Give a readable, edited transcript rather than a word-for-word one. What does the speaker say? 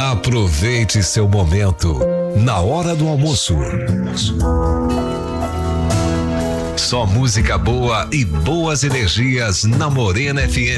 Aproveite seu momento na hora do almoço. Só música boa e boas energias na Morena FM.